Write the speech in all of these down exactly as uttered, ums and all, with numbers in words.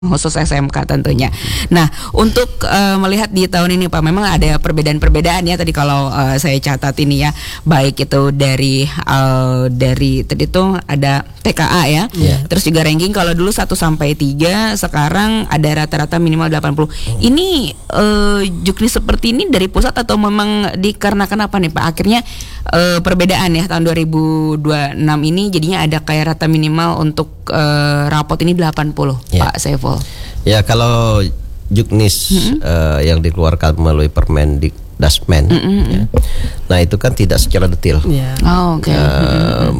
khusus S M K tentunya. Nah, untuk uh, melihat di tahun ini Pak, memang ada perbedaan-perbedaan ya tadi kalau uh, saya catat ini ya, baik itu dari uh, dari tadi tuh ada T K A ya. Yeah. Terus juga ranking kalau dulu satu sampai tiga, sekarang ada rata-rata minimal delapan puluh. Hmm. Ini uh, Juknis seperti ini dari pusat atau memang dikarenakan apa nih Pak? Akhirnya uh, perbedaan ya tahun dua ribu dua puluh enam ini jadinya ada kayak rata minimal untuk uh, rapot ini delapan puluh, yeah. Pak Saiful. Ya, kalau Juknis mm-hmm. uh, yang dikeluarkan melalui Permendikdasmen, mm-hmm. ya, nah itu kan tidak secara detail, yeah. oh, okay. uh, mm-hmm.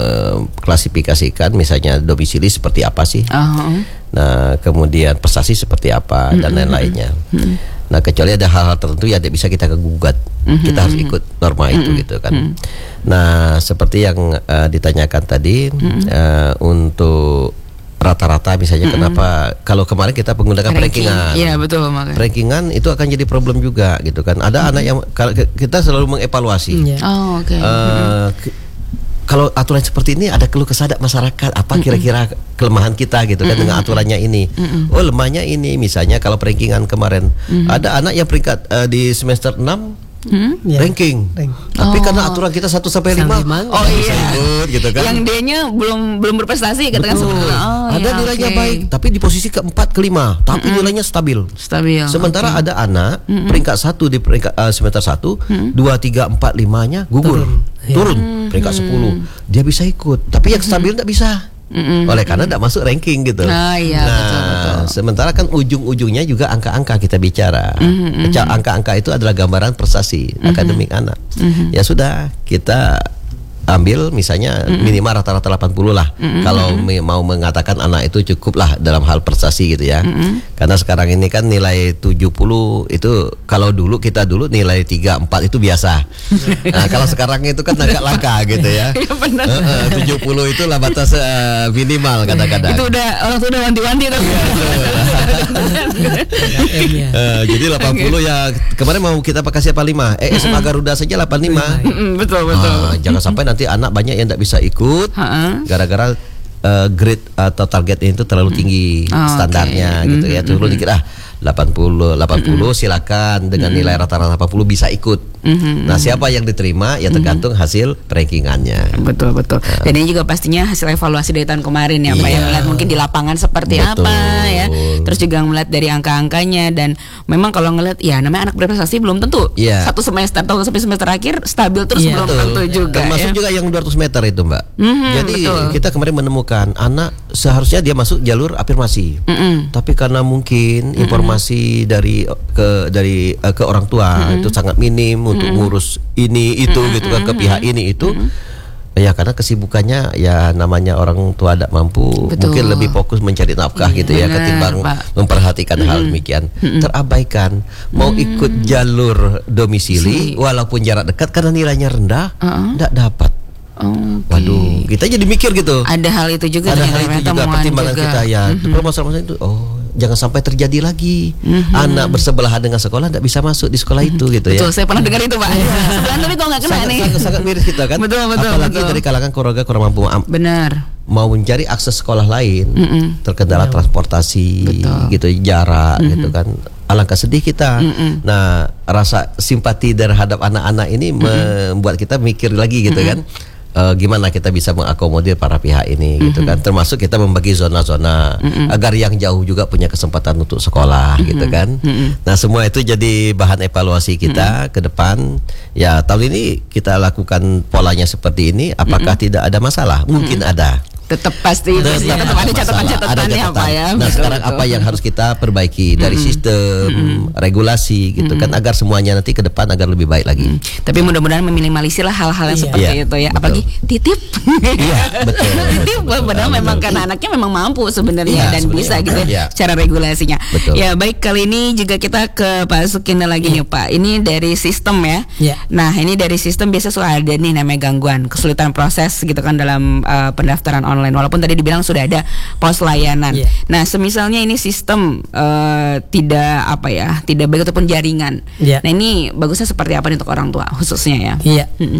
mengklasifikasikan misalnya domisili seperti apa sih, uh-huh. nah kemudian prestasi seperti apa, mm-hmm. dan lain-lainnya. Mm-hmm. Nah kecuali ada hal-hal tertentu yang tidak bisa kita gugat, mm-hmm. kita harus ikut norma itu, mm-hmm. gitu kan. Mm-hmm. Nah seperti yang uh, ditanyakan tadi, mm-hmm. uh, untuk rata-rata misalnya, mm-hmm. kenapa kalau kemarin kita menggunakan ranking, rankingan, ya betul, makanya. rankingan itu akan jadi problem juga gitu kan. Ada mm-hmm. anak yang kita selalu mengevaluasi. Yeah. Oh, oke. Okay. Uh, mm-hmm. ke, kalau aturan seperti ini ada keluh kesah masyarakat, apa kira-kira kelemahan kita gitu kan, mm-hmm. dengan aturannya ini. Mm-hmm. Oh lemahnya ini, misalnya kalau rankingan kemarin, mm-hmm. ada anak yang peringkat uh, di semester enam. Hmm? ranking, Rank. tapi oh. karena aturan kita satu sampai lima, oh iya, ikut, gitu kan. Yang D-nya belum belum berprestasi, katakan sebenarnya. Oh, ada ya, nilainya okay. baik, tapi di posisi keempat kelima, tapi mm-hmm. nilainya stabil. Stabil. Sementara okay. ada anak mm-hmm. peringkat satu di peringkat uh, semester satu, mm-hmm. dua, tiga, empat, limanya gugur, turun, ya. turun mm-hmm. peringkat sepuluh, dia bisa ikut, tapi yang stabil tidak bisa. Mm-hmm. Oleh karena tidak masuk ranking gitu. Ah, iya, nah, betul, betul. Sementara kan ujung-ujungnya juga angka-angka kita bicara. Mm-hmm. Angka-angka itu adalah gambaran prestasi mm-hmm. akademik anak. Mm-hmm. Ya sudah, kita ambil misalnya mm-hmm. minimal rata-rata delapan puluh lah. Mm-hmm. Kalau me- mau mengatakan anak itu cukup lah dalam hal prestasi gitu ya. Mm-hmm. Karena sekarang ini kan nilai tujuh puluh itu, kalau dulu kita dulu nilai tiga, empat itu biasa. Nah, kalau sekarang itu kan agak langka gitu ya. Iya benar. Uh, uh, tujuh puluh itu lah batas uh, minimal kadang-kadang. Itu udah orang tuh udah wanti-wanti tuh. uh, jadi delapan puluh ya kemarin mau kita pakai siapa lima? Eh S M A Garuda saja delapan puluh lima. Betul betul. Uh, jangan sampai nanti anak banyak yang tidak bisa ikut uh-uh. gara-gara uh, grade atau target itu terlalu tinggi, oh, standarnya okay. gitu ya, turun mm-hmm. dikit ah delapan puluh mm-hmm. silakan dengan mm-hmm. nilai rata-rata delapan puluh bisa ikut. Mm-hmm. Nah siapa yang diterima ya tergantung mm-hmm. hasil rankingannya. Betul betul. Nah. Dan ini juga pastinya hasil evaluasi dari tahun kemarin ya, Pak, iya. yang melihat mungkin di lapangan seperti betul. apa ya. Terus juga melihat dari angka-angkanya, dan memang kalau ngelihat ya namanya anak berprestasi belum tentu yeah. satu semester atau sampai semester akhir stabil terus yeah. belum betul. tentu juga. Termasuk ya. juga yang dua ratus meter itu Mbak. Mm-hmm, Jadi betul. kita kemarin menemukan anak seharusnya dia masuk jalur afirmasi, mm-hmm. tapi karena mungkin mm-hmm. informasi dari ke dari uh, ke orang tua mm-hmm. itu sangat minim untuk mm-hmm. ngurus ini itu mm-hmm. gitu kan ke pihak ini itu mm-hmm. ya karena kesibukannya ya namanya orang tua tidak mampu. Betul. Mungkin lebih fokus mencari nafkah iya, gitu ya bener, ketimbang Pak. memperhatikan mm-hmm. hal demikian mm-hmm. terabaikan mau mm-hmm. ikut jalur domisili si. walaupun jarak dekat karena nilainya rendah tidak uh-uh. dapat. Okay. Waduh, kita jadi mikir gitu. Ada hal itu juga. Ada hal itu juga pertimbangan juga. kita ya. Mm-hmm. Permasalahan itu, oh jangan sampai terjadi lagi mm-hmm. anak bersebelahan dengan sekolah tidak bisa masuk di sekolah itu gitu ya. Betul, saya pernah dengar itu Pak. Sebelahan tapi kok nggak kena sangat, nih. Sangat, sangat miris kita kan. Betul betul. Apalagi betul. dari kalangan keluarga kurang mampu. Benar. Mau mencari akses sekolah lain, mm-hmm. terkendala Betul. transportasi, Betul. gitu jarak, mm-hmm. gitu kan. Alangkah sedih kita. Mm-hmm. Nah, rasa simpati terhadap anak-anak ini mm-hmm. membuat kita mikir lagi gitu mm-hmm. kan. Uh, gimana kita bisa mengakomodir para pihak ini mm-hmm. gitu kan, termasuk kita membagi zona-zona mm-hmm. agar yang jauh juga punya kesempatan untuk sekolah mm-hmm. gitu kan. Mm-hmm. Nah semua itu jadi bahan evaluasi kita mm-hmm. ke depan. Ya tahun ini kita lakukan polanya seperti ini. Apakah mm-hmm. tidak ada masalah? Mungkin mm-hmm. ada. Tetap pasti tetap, tetap, tetap ada catatan-catatannya Pak ya. Nah betul, sekarang betul. apa yang harus kita perbaiki dari mm-hmm. sistem mm-hmm. regulasi gitu mm-hmm. kan, agar semuanya nanti ke depan agar lebih baik lagi. Mm-hmm. Tapi mudah-mudahan meminimalisir lah hal-hal yang yeah. seperti yeah, itu ya. Betul. Apalagi titip. Iya betul. Titip padahal memang karena anaknya memang mampu sebenarnya yeah, dan bisa gitu yeah. secara regulasinya. Betul. Ya baik, kali ini juga kita ke Pak Sukina lagi yeah. nih Pak. Ini dari sistem ya. Yeah. Nah ini dari sistem biasa suka ada nih namanya gangguan, kesulitan proses gitu kan dalam uh, pendaftaran online. Walaupun tadi dibilang sudah ada pos layanan. Yeah. Nah, semisalnya ini sistem uh, tidak apa ya, tidak baik ataupun jaringan. Yeah. Nah, ini bagusnya seperti apa nih untuk orang tua khususnya ya? Iya. Yeah.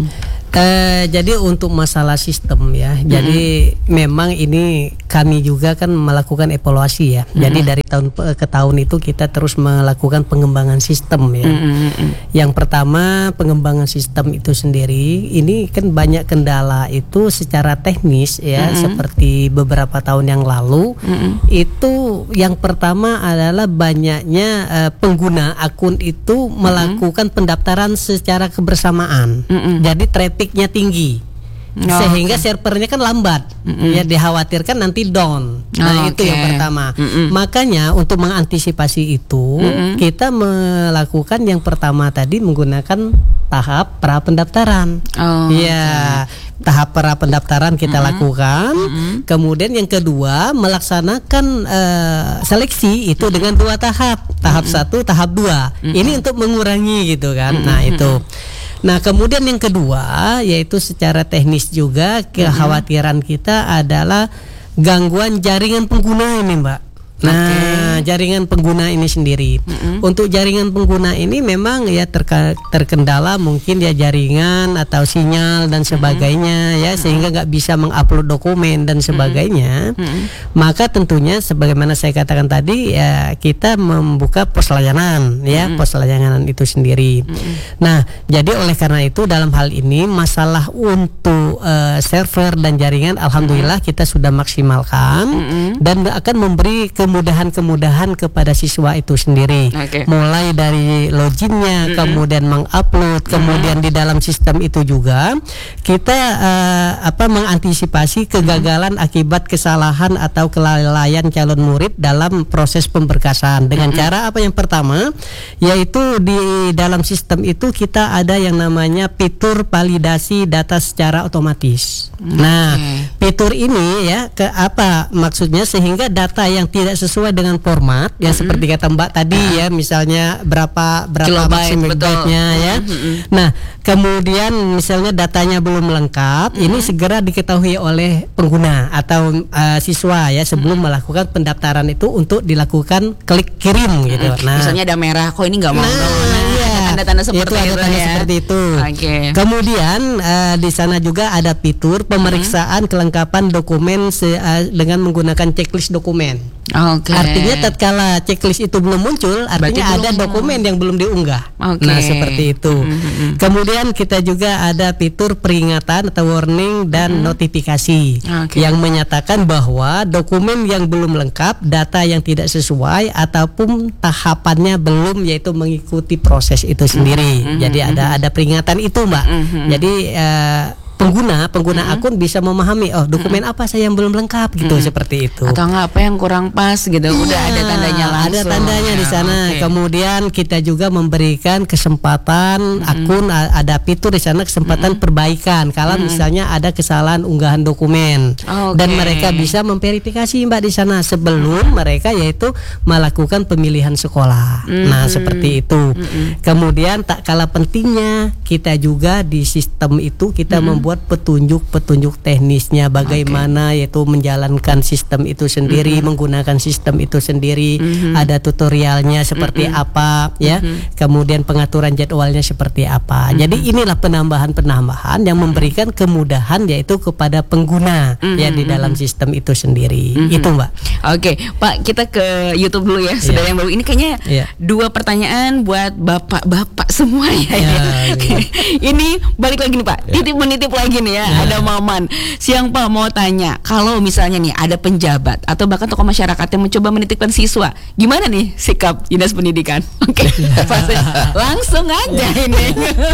Uh, jadi untuk masalah sistem ya, mm-hmm. jadi memang ini kami juga kan melakukan evaluasi ya. Mm-hmm. Jadi dari tahun ke tahun itu kita terus melakukan pengembangan sistem ya. Mm-hmm. Yang pertama pengembangan sistem itu sendiri, ini kan banyak kendala itu secara teknis ya, mm-hmm. seperti beberapa tahun yang lalu. Mm-hmm. Itu yang pertama adalah banyaknya uh, pengguna akun itu melakukan mm-hmm. pendaftaran secara kebersamaan. Mm-hmm. Jadi traffic nya tinggi, oh, sehingga okay. servernya kan lambat, mm-hmm. ya dikhawatirkan nanti down. Nah oh, itu okay. yang pertama. Mm-hmm. Makanya untuk mengantisipasi itu, mm-hmm. kita melakukan yang pertama tadi menggunakan tahap pra pendaftaran. Oh, ya okay. tahap pra pendaftaran kita mm-hmm. lakukan. Mm-hmm. Kemudian yang kedua melaksanakan uh, seleksi itu mm-hmm. dengan dua tahap, tahap mm-hmm. satu, tahap dua. Mm-hmm. Ini untuk mengurangi gitu kan. Mm-hmm. Nah itu. Nah kemudian yang kedua yaitu secara teknis juga kekhawatiran kita adalah gangguan jaringan pengguna ini Mbak. Nah okay. jaringan pengguna ini sendiri, mm-hmm. untuk jaringan pengguna ini memang ya terka- terkendala mungkin ya jaringan atau sinyal dan sebagainya, mm-hmm. ya sehingga nggak bisa mengupload dokumen dan sebagainya. Mm-hmm. Maka tentunya sebagaimana saya katakan tadi ya kita membuka pos layanan ya, mm-hmm. pos layanan itu sendiri. Mm-hmm. Nah jadi oleh karena itu dalam hal ini masalah untuk uh, server dan jaringan alhamdulillah mm-hmm. kita sudah maksimalkan, mm-hmm. dan akan memberi ke kemudahan-kemudahan kepada siswa itu sendiri, okay. mulai dari loginnya, mm-hmm. kemudian mengupload, mm-hmm. kemudian di dalam sistem itu juga kita uh, apa mengantisipasi kegagalan mm-hmm. akibat kesalahan atau kelalaian calon murid dalam proses pemberkasan dengan mm-hmm. cara apa yang pertama yaitu di dalam sistem itu kita ada yang namanya fitur validasi data secara otomatis. Mm-hmm. Nah, fitur ini ya ke apa maksudnya sehingga data yang tidak sesuai dengan format ya, mm-hmm. seperti kata Mbak tadi uh. ya misalnya berapa berapa megabyte-nya ya. Mm-hmm. Nah, kemudian misalnya datanya belum lengkap, mm-hmm. ini segera diketahui oleh pengguna atau uh, siswa ya sebelum mm-hmm. melakukan pendaftaran itu untuk dilakukan klik kirim gitu. Mm-hmm. Nah, misalnya ada merah kok ini nggak mau. Nah, tanda-tanda seperti itu, tanda ya. seperti itu. Okay. Kemudian uh, di sana juga ada fitur pemeriksaan mm-hmm. kelengkapan dokumen se- uh, dengan menggunakan checklist dokumen. Okay. Artinya tatkala checklist itu belum muncul, artinya ada dokumen yang belum diunggah. Okay. Nah, seperti itu. Mm-hmm. Kemudian kita juga ada fitur peringatan atau warning dan mm-hmm. notifikasi okay. yang menyatakan bahwa dokumen yang belum lengkap, data yang tidak sesuai ataupun tahapannya belum yaitu mengikuti proses itu sendiri. Mm-hmm. Jadi ada ada peringatan itu, Mbak. Mm-hmm. Jadi uh, pengguna pengguna mm-hmm. akun bisa memahami oh dokumen mm-hmm. apa saya yang belum lengkap gitu, mm-hmm. seperti itu. Atau enggak apa yang kurang pas gitu. Udah ya, ada tandanya langsung. Ada tandanya di sana. Okay. Kemudian kita juga memberikan kesempatan mm-hmm. akun ada fitur di sana kesempatan mm-hmm. perbaikan kalau mm-hmm. misalnya ada kesalahan unggahan dokumen. Okay. Dan mereka bisa memverifikasi Mbak di sana sebelum mm-hmm. mereka yaitu melakukan pemilihan sekolah. Mm-hmm. Nah, seperti itu. Mm-hmm. Kemudian tak kalah pentingnya kita juga di sistem itu kita mm-hmm. membuat petunjuk-petunjuk teknisnya bagaimana okay. yaitu menjalankan sistem itu sendiri, mm-hmm. menggunakan sistem itu sendiri, mm-hmm. ada tutorialnya seperti mm-hmm. apa ya, mm-hmm. kemudian pengaturan jadwalnya seperti apa. Mm-hmm. Jadi inilah penambahan-penambahan yang memberikan kemudahan yaitu kepada pengguna mm-hmm. ya di dalam sistem itu sendiri. Mm-hmm. Itu Mbak. Oke, okay. Pak, kita ke YouTube dulu ya. Saudara yeah. yang baru ini kayaknya yeah. dua pertanyaan buat bapak-bapak semua ya. Yeah, yeah. Ini balik lagi nih Pak. Yeah. Titip menitip lagi nih ya, yeah. ada Maman. Siang Pak, mau tanya, kalau misalnya nih ada penjabat atau bahkan tokoh masyarakat yang mencoba menitipkan siswa, gimana nih sikap Dinas Pendidikan? Oke, okay. langsung aja ini.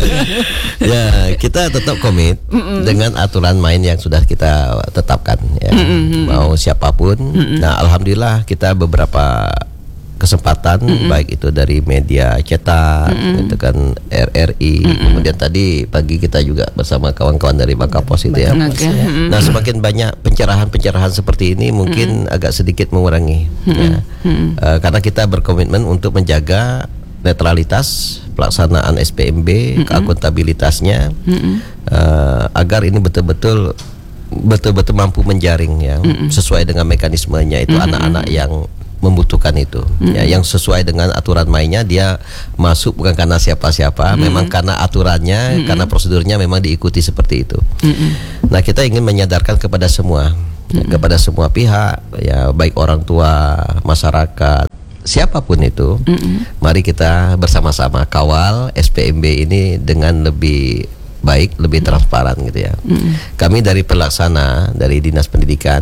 Ya, kita tetap komit Mm-mm. dengan aturan main yang sudah kita tetapkan ya. Mm-mm. Mau siapapun. Mm-mm. Nah, alhamdulillah kita beberapa kesempatan mm-hmm. baik itu dari media cetak, mm-hmm. itu kan R R I, mm-hmm. kemudian tadi pagi kita juga bersama kawan-kawan dari Bakapos itu ya. Okay. Mm-hmm. Nah, semakin banyak pencerahan-pencerahan seperti ini mungkin mm-hmm. agak sedikit mengurangi, mm-hmm. ya. Mm-hmm. Uh, karena kita berkomitmen untuk menjaga netralitas pelaksanaan S P M B, mm-hmm. akuntabilitasnya, mm-hmm. uh, agar ini betul-betul betul-betul mampu menjaring ya, mm-hmm. sesuai dengan mekanismenya itu mm-hmm. anak-anak yang membutuhkan itu. Mm-hmm. Ya, yang sesuai dengan aturan mainnya dia masuk bukan karena siapa-siapa, mm-hmm. memang karena aturannya, mm-hmm. karena prosedurnya memang diikuti seperti itu. Mm-hmm. Nah, kita ingin menyadarkan kepada semua, mm-hmm. ya, kepada semua pihak, ya baik orang tua, masyarakat, siapapun itu, mm-hmm. mari kita bersama-sama kawal S P M B ini dengan lebih baik, lebih mm-hmm. transparan gitu ya. Mm-hmm. Kami dari pelaksana dari Dinas Pendidikan,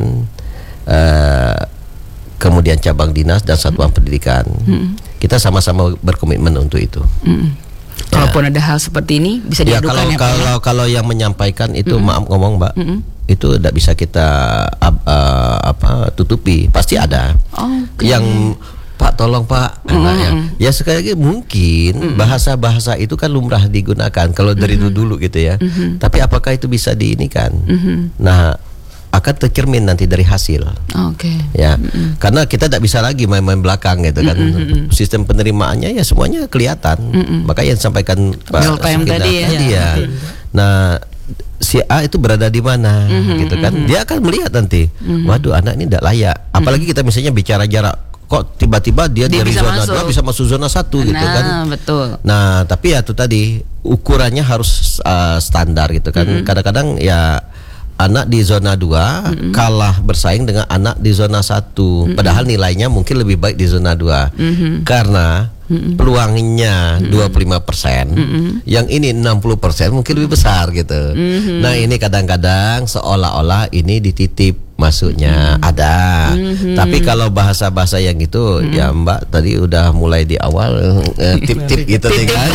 uh, kemudian cabang dinas dan satuan mm-hmm. pendidikan, mm-hmm. kita sama-sama berkomitmen untuk itu. Mm-hmm. Ya. Kalaupun ada hal seperti ini bisa ya, diadukan kalau ya, kalau ya? Kalau yang menyampaikan itu, mm-hmm. maaf ngomong Mbak, mm-hmm. itu tidak bisa kita uh, uh, apa tutupi, pasti ada. Oh, okay. Yang Pak tolong Pak, mm-hmm. nah, ya. ya sekali lagi mungkin mm-hmm. bahasa-bahasa itu kan lumrah digunakan kalau dari mm-hmm. dulu gitu ya. Mm-hmm. Tapi apakah itu bisa diinikan? Mm-hmm. Nah, akan tercermin nanti dari hasil. Oke. Okay. Ya, mm-hmm. karena kita tidak bisa lagi main-main belakang gitu kan. Mm-hmm. Sistem penerimaannya ya semuanya kelihatan. Mm-hmm. Maka yang disampaikan Pak tadi ya. Tadi ya. Nah, si A itu berada di mana, mm-hmm. gitu kan? Mm-hmm. Dia akan melihat nanti. Mm-hmm. Waduh, anak ini tidak layak. Apalagi mm-hmm. kita misalnya bicara jarak. Kok tiba-tiba dia, dia dari zona dua bisa masuk zona satu gitu nah, kan? Betul. Nah, tapi ya itu tadi ukurannya harus uh, standar gitu kan. Mm-hmm. Kadang-kadang ya anak di zona dua mm-hmm. kalah bersaing dengan anak di zona satu, mm-hmm. padahal nilainya mungkin lebih baik di zona dua. Mm-hmm. Karena mm-hmm. peluangnya mm-hmm. dua puluh lima persen, mm-hmm. yang ini enam puluh persen mungkin lebih besar gitu. Mm-hmm. Nah, ini kadang-kadang seolah-olah ini dititip masuknya, mm-hmm. ada. Mm-hmm. Tapi kalau bahasa-bahasa yang gitu, mm-hmm. ya Mbak tadi udah mulai di awal eh, tip-tip gitu kan.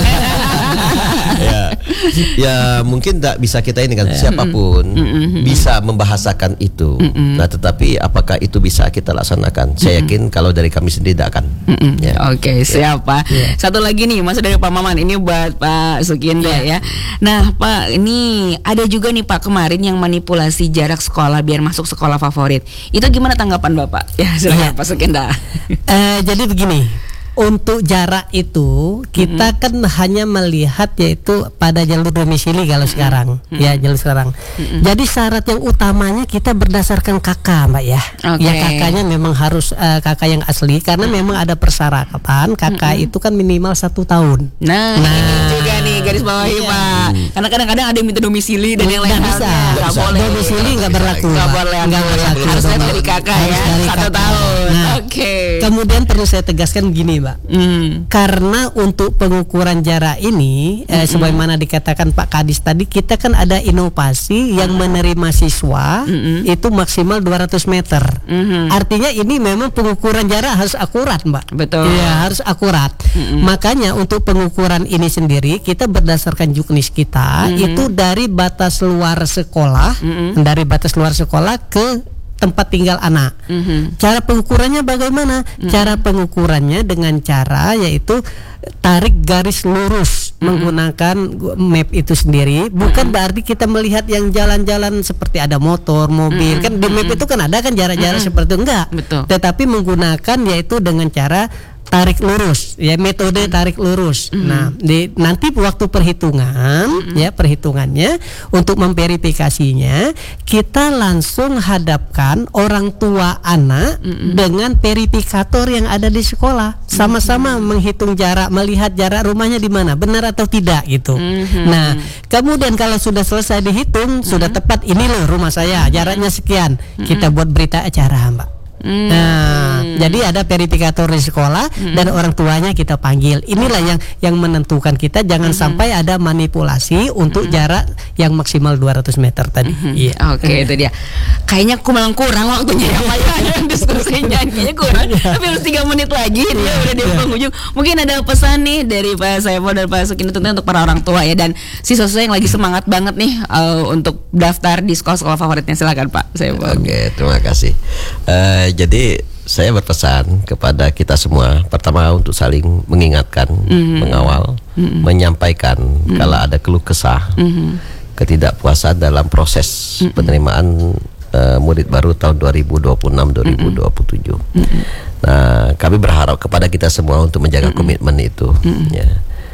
ya, ya mungkin tidak bisa kita ini kan, siapapun mm-hmm. bisa membahasakan itu. Mm-hmm. Nah, tetapi apakah itu bisa kita laksanakan? Mm-hmm. Saya yakin kalau dari kami sendiri tidak akan. Mm-hmm. Ya. Oke, okay, siap Pak. Yeah. Satu lagi nih, masuk dari Pak Maman, ini buat Pak Sukinda yeah. ya. Nah Pak, ini ada juga nih Pak kemarin yang manipulasi jarak sekolah biar masuk sekolah favorit. Itu gimana tanggapan Bapak? Ya silakan yeah. Pak Sukinda. uh, jadi begini. Untuk jarak itu kita mm-hmm. kan hanya melihat yaitu pada jalur domisili kalau mm-hmm. sekarang mm-hmm. ya jalur sekarang. Mm-hmm. Jadi syarat yang utamanya kita berdasarkan kakak Mbak ya. Okay. Ya kakaknya memang harus uh, kakak yang asli karena mm-hmm. memang ada persyaratan kakak mm-hmm. itu kan minimal satu tahun. Nah, nah ini juga nih garis bawahi iya. Pak. Karena kadang-kadang ada yang minta domisili dan yang lain bisa. Nggak boleh. Domisili nggak berlaku. Nggak boleh. Nggak berlaku. Harus dari kakak ya. Satu tahun. Nah, Oke. Okay. Kemudian perlu saya tegaskan gini Mbak. Mm. Karena untuk pengukuran jarak ini mm-hmm. eh, sebagaimana dikatakan Pak Kadis tadi, kita kan ada inovasi yang menerima siswa mm-hmm. itu maksimal dua ratus meter. Mm-hmm. Artinya ini memang pengukuran jarak harus akurat Mbak. Betul. Ya, harus akurat. Mm-hmm. Makanya untuk pengukuran ini sendiri kita berdasarkan juknis kita mm-hmm. itu dari batas luar sekolah, mm-hmm. dari batas luar sekolah ke tempat tinggal anak. Mm-hmm. Cara pengukurannya bagaimana? Mm-hmm. Cara pengukurannya dengan cara yaitu tarik garis lurus mm-hmm. menggunakan map itu sendiri. Bukan mm-hmm. berarti kita melihat yang jalan-jalan seperti ada motor, mobil. Mm-hmm. Kan di map itu kan ada kan jarak-jarak mm-hmm. seperti itu, enggak. Betul. Tetapi menggunakan yaitu dengan cara tarik lurus, ya metode tarik lurus. Mm-hmm. Nah, di, nanti waktu perhitungan, mm-hmm. ya perhitungannya untuk memverifikasinya kita langsung hadapkan orang tua anak mm-hmm. dengan verifikator yang ada di sekolah, sama-sama mm-hmm. menghitung jarak, melihat jarak rumahnya di mana, benar atau tidak gitu. Mm-hmm. Nah, kemudian kalau sudah selesai dihitung, mm-hmm. sudah tepat ini loh rumah saya, jaraknya sekian, mm-hmm. kita buat berita acara Mbak. Hmm. Nah, jadi ada verifikator di sekolah hmm. dan orang tuanya kita panggil. Inilah yang yang menentukan kita jangan hmm. sampai ada manipulasi untuk hmm. jarak yang maksimal dua ratus meter tadi. Hmm. Iya, oke okay, itu dia. Kayaknya kurang kurang waktunya ya Pak ya diskusinya. Kayaknya kurang. Tapi harus tiga menit lagi nih ya, udah di penghujung. Mungkin ada pesan nih dari Pak Saiful dan Pak Sukinda tentunya untuk para orang tua ya, dan siswa-siswa yang lagi semangat banget nih uh, untuk daftar di sekolah-sekolah favoritnya. Silakan Pak Saiful. Oke, okay, terima kasih. Uh, Jadi saya berpesan kepada kita semua, pertama untuk saling mengingatkan, mm-hmm. mengawal, mm-hmm. menyampaikan mm-hmm. kalau ada keluh kesah, mm-hmm. ketidakpuasan dalam proses mm-hmm. penerimaan uh, murid baru tahun dua ribu dua puluh enam dua ribu dua puluh tujuh. Mm-hmm. Nah, kami berharap kepada kita semua untuk menjaga mm-hmm. komitmen itu. Mm-hmm. Ya.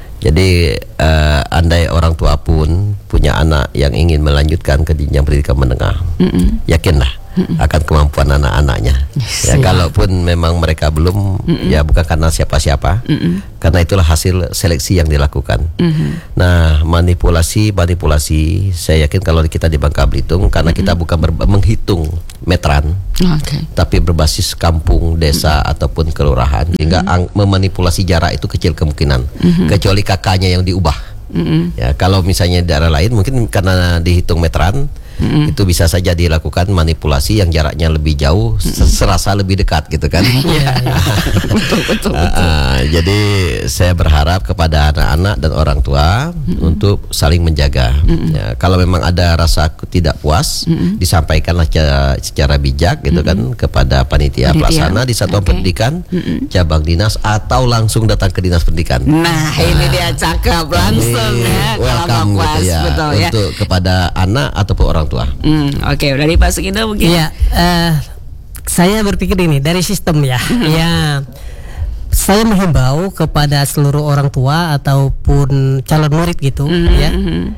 Jadi uh, andai orang tua pun punya anak yang ingin melanjutkan ke jenjang pendidikan menengah, mm-hmm. yakinlah mm-mm. akan kemampuan anak-anaknya. Yes, ya, ya kalaupun memang mereka belum, mm-mm. ya bukan karena siapa-siapa, mm-mm. karena itulah hasil seleksi yang dilakukan. Mm-hmm. Nah, manipulasi manipulasi saya yakin kalau kita di Bangka Belitung karena mm-hmm. kita bukan ber- menghitung meteran, okay. tapi berbasis kampung, desa mm-hmm. ataupun kelurahan, sehingga mm-hmm. ang- memanipulasi jarak itu kecil kemungkinan, mm-hmm. kecuali kakaknya yang diubah. Mm-hmm. Ya, kalau misalnya daerah lain mungkin karena dihitung meteran, mm-hmm. itu bisa saja dilakukan manipulasi yang jaraknya lebih jauh, mm-hmm. serasa lebih dekat gitu kan. betul, betul, betul. Uh, jadi saya berharap kepada anak-anak dan orang tua mm-hmm. untuk saling menjaga. Mm-hmm. Ya, kalau memang ada rasa tidak puas, mm-hmm. disampaikanlah secara, secara bijak gitu mm-hmm. kan kepada panitia, panitia pelaksana di satuan okay. pendidikan, mm-hmm. cabang dinas atau langsung datang ke dinas pendidikan. Nah, nah ini dia cakap langsung. Ya, welcome kalau gitu ya, betul, ya untuk kepada anak ataupun orang tua. Hmm, Oke, okay. Dari Pak Sugindo mungkin. Ya, uh, saya berpikir ini dari sistem ya. Ya, saya menghimbau kepada seluruh orang tua ataupun calon murid gitu, mm-hmm. ya,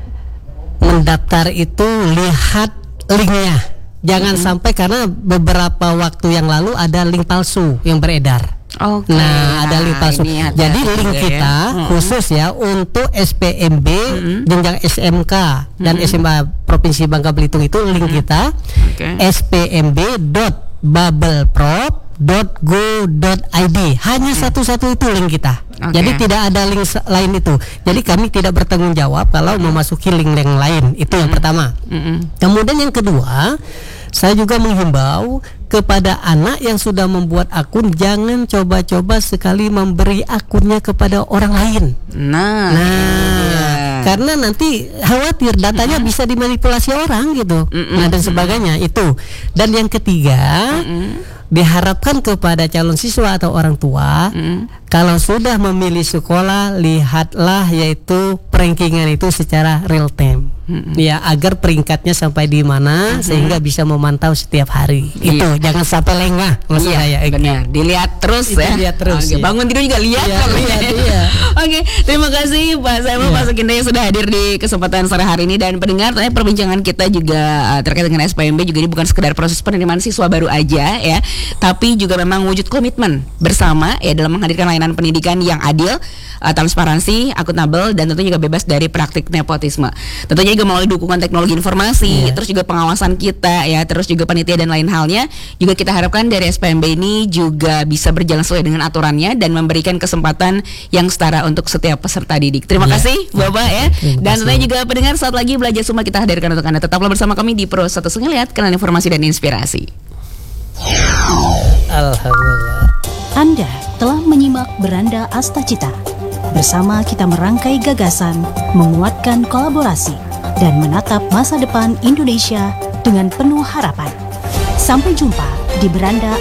mendaftar itu lihat linknya. Jangan mm-hmm. sampai karena beberapa waktu yang lalu ada link palsu yang beredar. Okay. Nah, ada link palsu. Jadi link kita ya. khusus ya untuk S P M B mm-hmm. jenjang S M K dan mm-hmm. S M A Provinsi Bangka Belitung itu link mm-hmm. kita okay. s p m b dot babelprop dot go dot i d. Hanya mm-hmm. satu-satu itu link kita. Okay. Jadi tidak ada link lain itu. Jadi kami tidak bertanggung jawab kalau mm-hmm. memasuki link yang lain. Itu mm-hmm. yang pertama. Mm-hmm. Kemudian yang kedua, saya juga menghimbau kepada anak yang sudah membuat akun, jangan coba-coba sekali memberi akunnya kepada orang lain. Nah, nah yeah. karena nanti khawatir datanya mm-hmm. bisa dimanipulasi orang gitu, mm-hmm. nah dan sebagainya itu. Dan yang ketiga, mm-hmm. diharapkan kepada calon siswa atau orang tua, mm-hmm. kalau sudah memilih sekolah, lihatlah yaitu rankingan itu secara real time. Mm-hmm. Ya, agar peringkatnya sampai di mana mm-hmm. sehingga bisa memantau setiap hari. Iya. Itu jangan sampai lengah maksud iya, saya. Benar, dilihat terus itu ya. Lihat terus. Oke, ya. Bangun tidur juga lihat iya, kan. Iya, iya. Oke, terima kasih Pak Samuel, iya. Pak Sugindo yang sudah hadir di kesempatan sore hari ini, dan pendengar, ternyata perbincangan kita juga uh, terkait dengan S P M B juga ini bukan sekedar proses penerimaan siswa baru aja ya, tapi juga memang wujud komitmen bersama ya dalam menghadirkan layanan pendidikan yang adil, uh, transparansi, akuntabel, dan tentunya juga bebas dari praktik nepotisme. Tentunya juga melalui dukungan teknologi informasi, yeah. terus juga pengawasan kita ya, terus juga panitia dan lain halnya, juga kita harapkan dari S P M B ini juga bisa berjalan sesuai dengan aturannya dan memberikan kesempatan yang setara untuk setiap peserta didik. Terima yeah. kasih Bapak ya. Dan tentunya juga pendengar, saat lagi Belajar Sumba kita hadirkan untuk Anda. Tetaplah bersama kami di Pro satu Lihat, kanal informasi dan inspirasi. Alhamdulillah. Anda telah menyimak Beranda Astacita. Bersama kita merangkai gagasan, menguatkan kolaborasi, dan menatap masa depan Indonesia dengan penuh harapan. Sampai jumpa di Beranda